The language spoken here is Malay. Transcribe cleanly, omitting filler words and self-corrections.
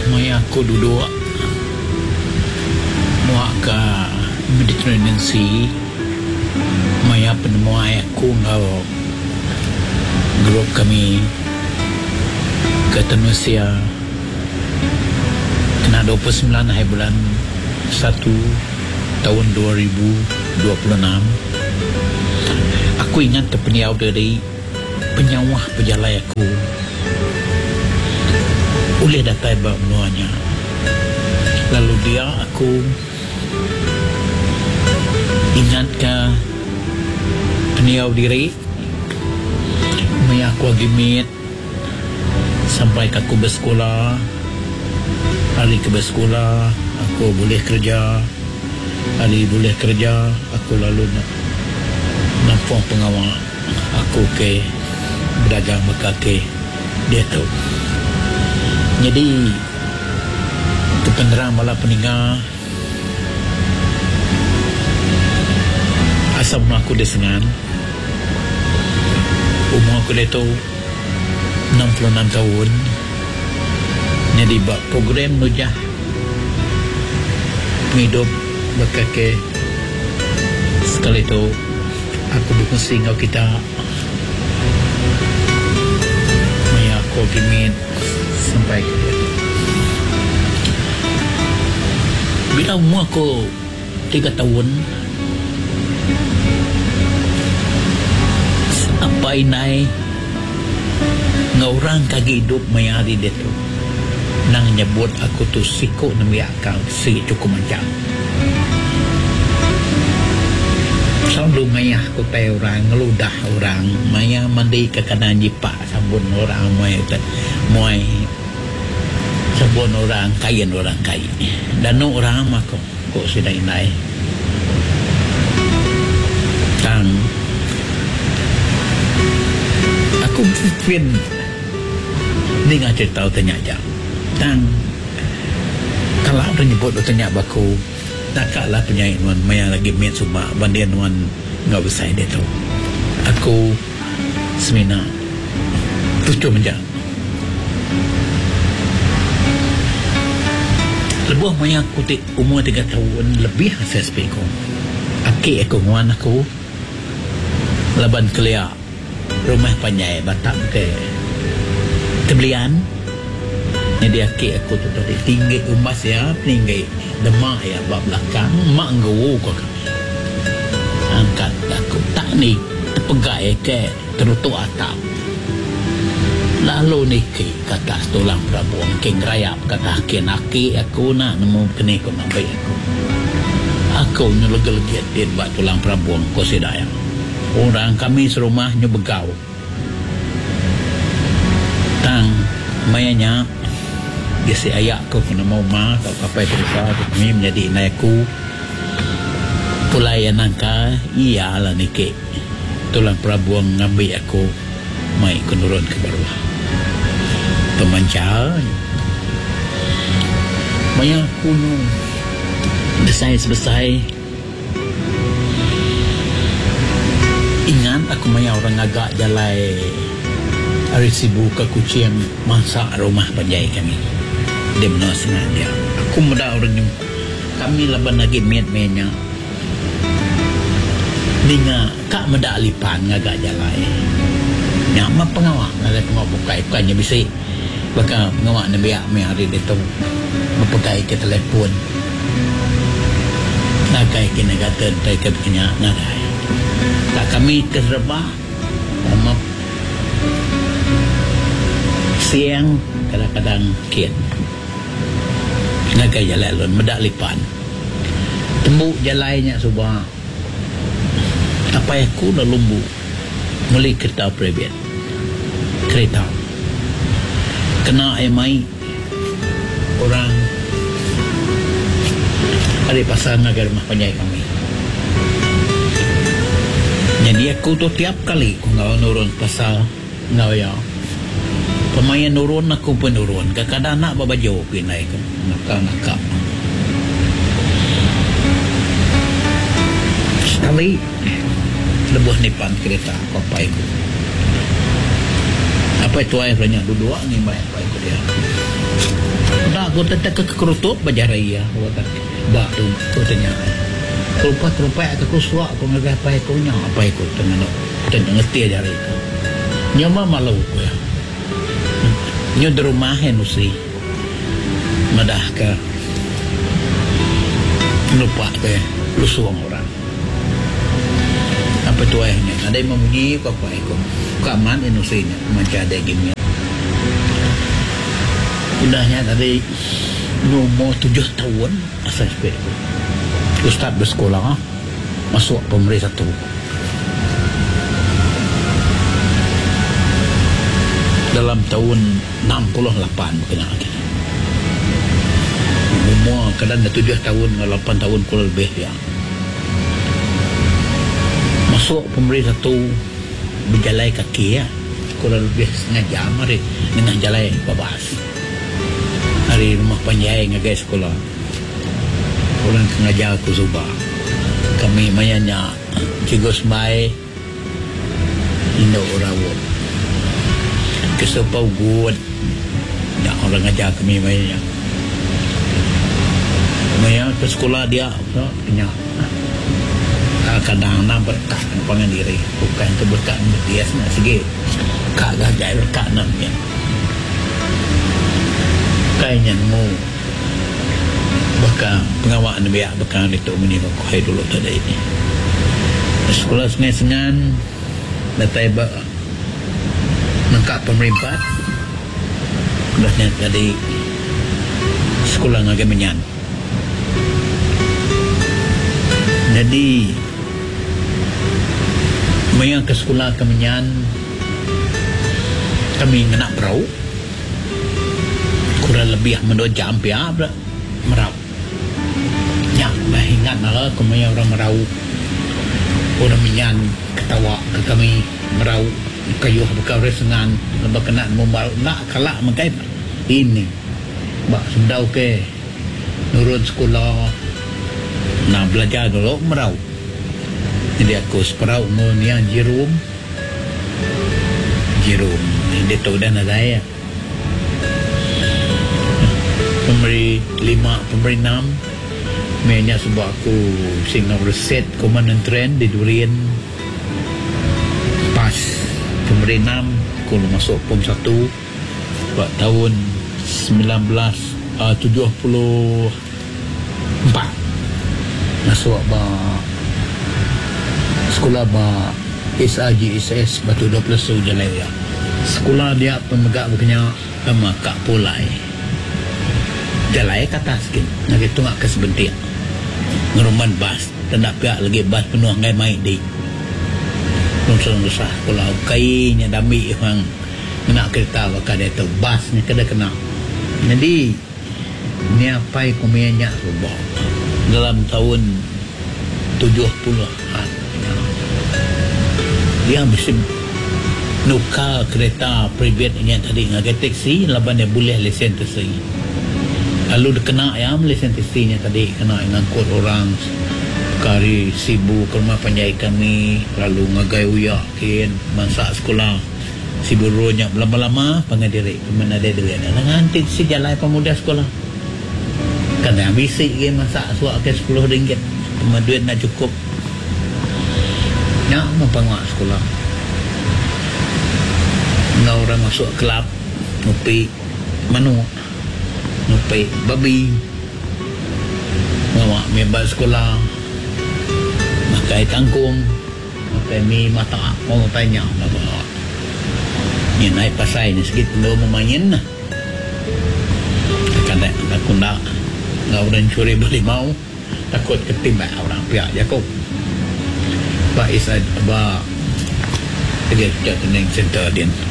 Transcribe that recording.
Mai aku duduk muak ke Mediterranean Sea. Mai penemu aku ngau grup kami ke Tunisia kena 29 hari bulan 1 tahun 2026. Aku ingat terpeniau dari penyawah pejalai aku oleh datai bermenuanya. Lalu dia aku ingat ke peniau diri mai aku agimit sampai aku bersekolah. Hari ke bersekolah aku boleh kerja. Hari boleh kerja aku lalu nampak pengawal aku ke berdagang berkaki dia tu. Jadi kepenerang bala peninggal asal aku desengan umur aku itu 66 tahun. Jadi buat program nujah hidup berkaki sekali itu aku bukan singgau kita maya aku gimit sampai bila umur aku 3 tahun apa inai ngorang kaki hidup maya hari dia tu nang nyebut aku tu sikok nami akal si cukup macam selalu maya aku tay orang ngeludah orang maya mandi ke kanan jipak sabun orang muai sabun orang kain dan orang mako kok sudah inai tang aku pin ni ngah cerita tanya jam tang kalau ada nyebut tanya baku taklah penyanyi nuan maya lagi main semua bandian nuan ngau besar dia tu aku semina tujuh menjang lebuh maya aku umur 3 tahun lebih saya sepeko aki aku nguan aku laban kelia rumah panjai batak ke tebelian jadi aki aku tu tadi tinggi umas ya tinggi demak ya bab belakang mak ngau kau kami angkat aku tak ni terpegai ke terutuk atap lalu ni ke atas tulang prabuang king rayap kata aki aku nak nemu kena kau nak baik aku nyelege-lege dia buat tulang prabuang kau sedaya orang kami serumahnya begau tang mayanya dia si ayak aku kena mau mak tak apa terusah kami menjadi inaiku pulayan angka iyalah ni ke tulang prabuang ngambil aku mai kenurun ke bawah pemancar maya kuno besai ingat aku maya orang agak jalai hari sibuk ke kucing masak rumah panjai kami dia benar sengaja aku muda orang yang kami laban lagi met-metnya Ninga kak meda lipan ngagak jalai nyama pengawak ngagak pengawak bukai bukannya bisa baka pengawak na biak may hari dito mapagay ke telepon nagay kinagatan tayo kabikanya nagay tak kami keserba siang kadang-kadang kian nagay jalalon meda lipan tembuk jalainya subah apa aku na lumbu muli kereta private kereta kena mai orang ada pasang agar rumah panjai kami jadi aku tu tiap kali aku ngau nurun pasal ngau ya pemain nurun aku pun nurun kadang-kadang nak babaju pinai ke nakak sekali lebuh nipan kereta apa itu apa itu airnya dua ni baik apa itu dia dah aku Aku tetap kekerutut bajaraya. Bak tu aku tanya. Kerupa-kerupa aku suak aku ngagapai aku nya apa aku tengah ngerti aja itu. Nyama malu aku ya. Nyo di rumahin usi. Madah ka. Lupa ke lusuang orang. Apa tu ayahnya? Ada yang memunyi apa aku? Kaman inusinya macam ada gini. Udahnya tadi umur 7 tahun asal sepeda. Ustaz bersekolah masuk pemerintah 1. Dalam tahun 68 kena lagi. Umur kadang 7 tahun 8 tahun kurang lebih ya. Masuk pemerintah 1 berjalan kaki ya. Kurang lebih setengah jam hari dengan jalan babas. Hari rumah panjai ngagai sekolah. Orang ngajar aku Zuba. Kami mayanya cikgu semai Indo Rawon. Kesepau good. Ya orang ngajar kami mayanya. Maya ke sekolah dia punya kadang-kadang berkah pangan diri. Bukan itu berkah berhias nak segi. Kak gajah berkah namanya. Kayaknya mu bakal pengawal ni biar bakal itu menyebab kuhai dulu tadi ini sekolah sengan-sengan datai nangkap pemerintah udahnya tadi sekolah ngagai menyan jadi mayang ke sekolah ke menyan kami ngenak perahu kurang lebih menurut jam ya merau ya ingat lah kemana orang merau orang minyan ketawa ke kami merau kayu bekal resengan lebih kena membaru nak kalak mengkait ini bak sendau ke nurut sekolah nak belajar dulu merau jadi aku seperau yang Jerome dia tahu dah nak saya pemberi 5, pemberi 6 mainnya sebab aku singgah reset komandan tren di Durian pas pemberi 6 aku masuk POM 1 buat tahun 1974 masuk sekolah SAGSS Batu 20 Jalaya sekolah dia pemegak punya Kak Pulai jalai kata sikit nak tungak ke sebentik ngeruman bas tendak pihak lagi bas penuh ngai mai di nonton resah kalau kainya dami orang nak kereta bakal dia tu bas ni kena jadi ni apa komianya subah dalam tahun 70-an dia mesti nukar kereta private yang tadi ngagai taksi laban dia boleh lesen taksi lalu dia kena ya lesen taksinya tadi kena ngangkut orang kari sibu ke rumah panjai kami lalu ngagai uyak kin masak sekolah sibu ronya lama-lama pangadirik kemana ada duit ngantit si jalan pemuda sekolah kena bisik ke masak suak ke RM10 cuma duit nak cukup nak mempangak sekolah nak orang masuk kelab ngopi manu ngopi babi ngamak member sekolah makai tangkung makai mi mata mau tanya apa ni naik pasai ni sikit belum memain lah kadang aku nak orang curi beli mau takut ketimbang orang pihak Jakob Pak Isad Abah kerja training center dia